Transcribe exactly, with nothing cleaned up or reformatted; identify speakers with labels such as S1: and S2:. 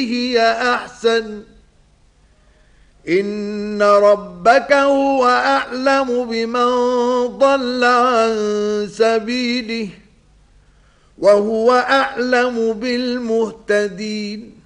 S1: هي أحسن إن ربك هو أعلم بمن ضل عن سبيله وهو أعلم بالمهتدين.